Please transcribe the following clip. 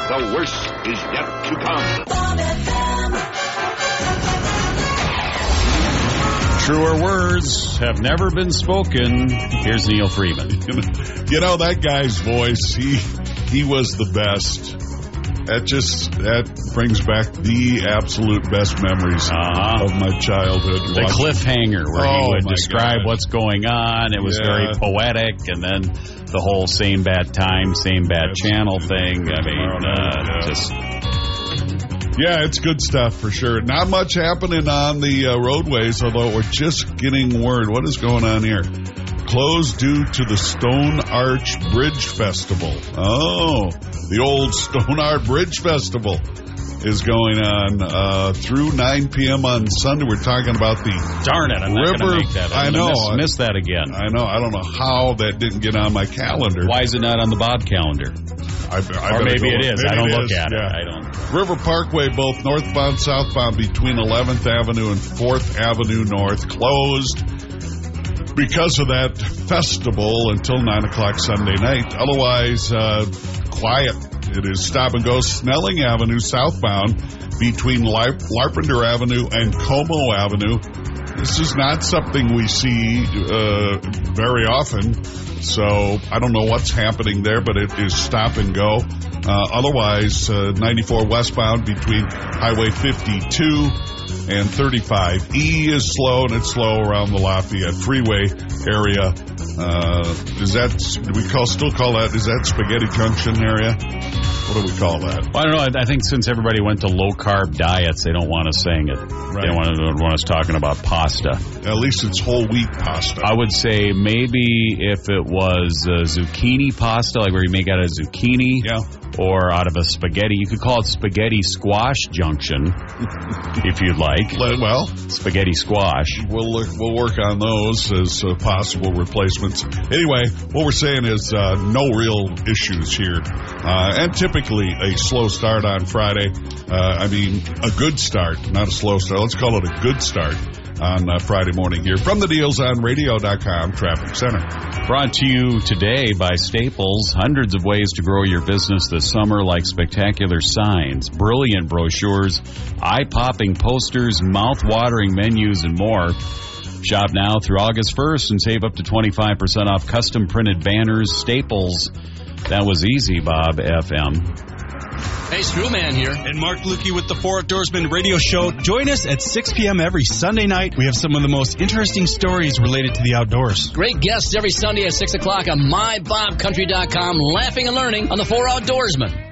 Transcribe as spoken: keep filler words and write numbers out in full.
The worst is yet to come. Bob F M. Truer words have never been spoken. Here's Neil Freeman. You know, that guy's voice, he he was the best. That just, that brings back the absolute best memories uh-huh. of my childhood. The Watching. cliffhanger where oh, he would describe God. what's going on. It was yeah. very poetic. And then the whole same bad time, same bad yes. channel thing. I mean, uh, yeah. just... Yeah, it's good stuff for sure. Not much happening on the uh, roadways, although we're just getting word. What is going on here? Closed due to the Stone Arch Bridge Festival. Oh, the old Stone Arch Bridge Festival is going on uh, through nine p.m. on Sunday. We're talking about the Darn it, I'm river. not going to make that. I'm I know. Miss, miss that again. I know. I don't know how that didn't get on my calendar. Why is it not on the Bob calendar? I, I or maybe it is. Maybe I don't it look is. at yeah. it. I don't. River Parkway, both northbound, southbound, between eleventh Avenue and fourth Avenue North, closed because of that festival until nine o'clock Sunday night. Otherwise, uh, quiet. It is stop and go. Snelling Avenue, southbound, between Larp- Larpenter Avenue and Como Avenue. This is not something we see uh, very often. So I don't know what's happening there, but it is stop and go. Uh, otherwise, uh, ninety-four westbound between Highway fifty-two and thirty-five E is slow, and it's slow around the Lafayette Freeway area. Uh, is that, do we call, still call that, is that Spaghetti Junction area? What do we call that? Well, I don't know. I think since everybody went to low-carb diets, they don't want us saying it. Right. They don't want, to, don't want us talking about pasta. At least it's whole wheat pasta. I would say maybe if it was uh, zucchini pasta, like where you make out of zucchini, yeah. or out of a spaghetti. You could call it Spaghetti Squash Junction, if you'd like. Well, spaghetti squash. We'll look, we'll work on those as uh, possible replacements. Anyway, what we're saying is uh, no real issues here, uh, and typically a slow start on Friday. Uh, I mean, a good start, not a slow start. Let's call it a good start on uh, Friday morning here from the deals on radio dot com Traffic Center. Brought to you today by Staples. Hundreds of ways to grow your business this summer, like spectacular signs, brilliant brochures, eye-popping posters, mouth-watering menus, and more. Shop now through August first and save up to twenty-five percent off custom-printed banners. Staples. That was easy, Bob F M. Hey, Screwman here. And Mark Lukey with the Four Outdoorsmen Radio Show. Join us at six p.m. every Sunday night. We have some of the most interesting stories related to the outdoors. Great guests every Sunday at six o'clock on my bob country dot com. Laughing and learning on the Four Outdoorsmen.